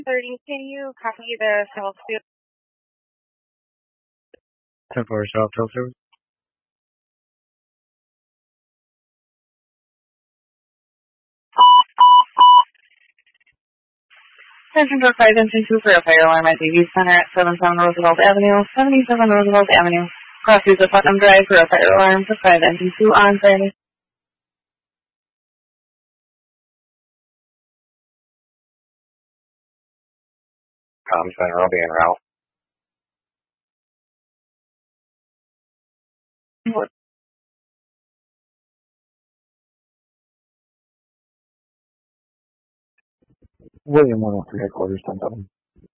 30, can you copy the South Field? 10-4 South Field Service. Attention to 5 engine 2 for a fire alarm at DV Center at 77 Roosevelt Avenue, 77 Roosevelt Avenue. Crossings of Putnam Drive for a fire alarm for 5 engine 2 on Friday. Center, I'll be en route. William 103 headquarters, 10-7.